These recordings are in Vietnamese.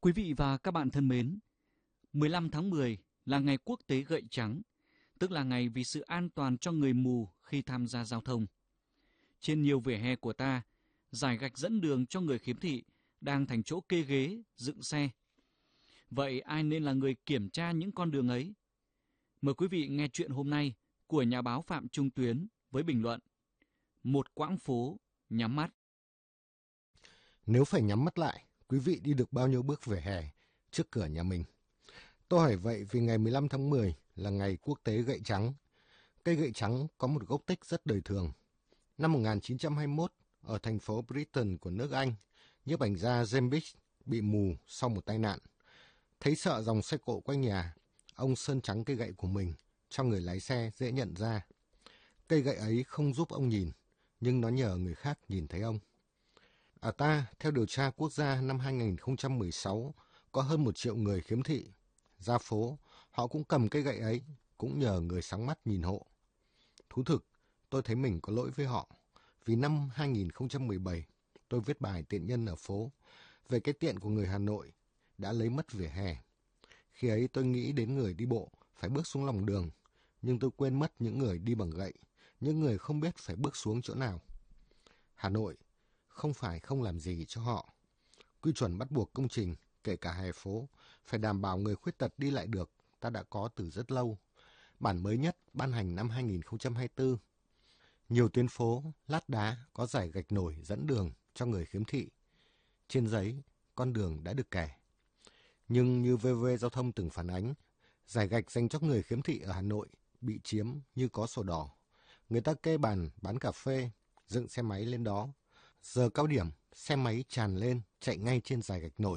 Quý vị và các bạn thân mến, 15 tháng 10 là ngày quốc tế gậy trắng, tức là ngày vì sự an toàn cho người mù khi tham gia giao thông. Trên nhiều vỉa hè của ta, dải gạch dẫn đường cho người khiếm thị đang thành chỗ kê ghế, dựng xe. Vậy ai nên là người kiểm tra những con đường ấy? Mời quý vị nghe chuyện hôm nay của nhà báo Phạm Trung Tuyến với bình luận Một quãng phố nhắm mắt. Nếu phải nhắm mắt lại, quý vị đi được bao nhiêu bước về hè trước cửa nhà mình? Tôi hỏi vậy vì ngày 15 tháng 10 là ngày quốc tế gậy trắng. Cây gậy trắng có một gốc tích rất đời thường. Năm 1921, ở thành phố Brighton của nước Anh, nhiếp ảnh gia James Biggs bị mù sau một tai nạn. Thấy sợ dòng xe cộ quanh nhà, ông sơn trắng cây gậy của mình cho người lái xe dễ nhận ra. Cây gậy ấy không giúp ông nhìn, nhưng nó nhờ người khác nhìn thấy ông. Ở ta, theo điều tra quốc gia năm 2016, có hơn 1 triệu người khiếm thị. Ra phố, họ cũng cầm cây gậy ấy, cũng nhờ người sáng mắt nhìn hộ. Thú thực, tôi thấy mình có lỗi với họ. Vì năm 2017, tôi viết bài tiện nhân ở phố về cái tiện của người Hà Nội đã lấy mất vỉa hè. Khi ấy tôi nghĩ đến người đi bộ phải bước xuống lòng đường, nhưng tôi quên mất những người đi bằng gậy, những người không biết phải bước xuống chỗ nào. Hà Nội không phải không làm gì cho họ. Quy chuẩn bắt buộc công trình, kể cả hè phố, phải đảm bảo người khuyết tật đi lại được, ta đã có từ rất lâu. Bản mới nhất ban hành năm 2024. Nhiều tuyến phố, lát đá có dải gạch nổi dẫn đường cho người khiếm thị. Trên giấy, con đường đã được kẻ. Nhưng như VV Giao thông từng phản ánh, dải gạch dành cho người khiếm thị ở Hà Nội bị chiếm như có sổ đỏ. Người ta kê bàn bán cà phê, dựng xe máy lên đó. Giờ cao điểm, xe máy tràn lên, chạy ngay trên dải gạch nổi.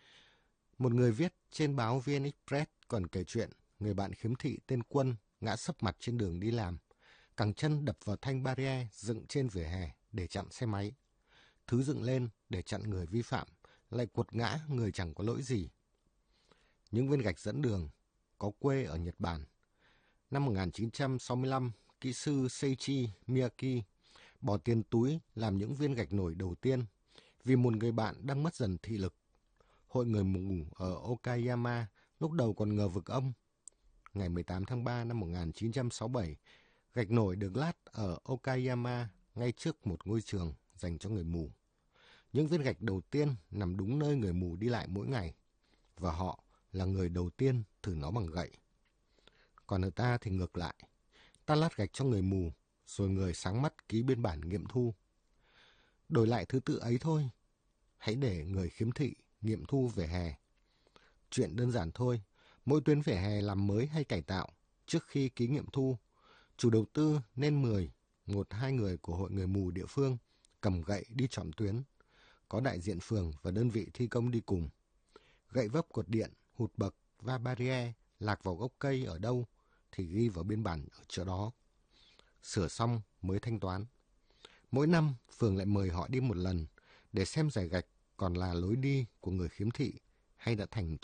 Một người viết trên báo VN Express còn kể chuyện người bạn khiếm thị tên Quân ngã sấp mặt trên đường đi làm, cẳng chân đập vào thanh barrier dựng trên vỉa hè để chặn xe máy. Thứ dựng lên để chặn người vi phạm, lại quật ngã người chẳng có lỗi gì. Những viên gạch dẫn đường có quê ở Nhật Bản. Năm 1965, kỹ sư Seiichi Miyake bỏ tiền túi làm những viên gạch nổi đầu tiên vì một người bạn đang mất dần thị lực. Hội người mù ở Okayama lúc đầu còn ngờ vực ông. Ngày 18 tháng 3 năm 1967, gạch nổi được lát ở Okayama ngay trước một ngôi trường dành cho người mù. Những viên gạch đầu tiên nằm đúng nơi người mù đi lại mỗi ngày, và họ là người đầu tiên thử nó bằng gậy. Còn ở ta thì ngược lại, ta lát gạch cho người mù, rồi người sáng mắt ký biên bản nghiệm thu. Đổi lại thứ tự ấy thôi, hãy để người khiếm thị nghiệm thu vỉa hè. Chuyện đơn giản thôi, mỗi tuyến vỉa hè làm mới hay cải tạo, trước khi ký nghiệm thu, chủ đầu tư nên mời 1-2 người của hội người mù địa phương cầm gậy đi chọn tuyến, có đại diện phường và đơn vị thi công đi cùng. Gậy vấp cột điện, hụt bậc, va barrier, lạc vào gốc cây ở đâu thì ghi vào biên bản ở chỗ đó. Sửa xong mới thanh toán. Mỗi năm, phường lại mời họ đi một lần để xem dải gạch còn là lối đi của người khiếm thị hay đã thành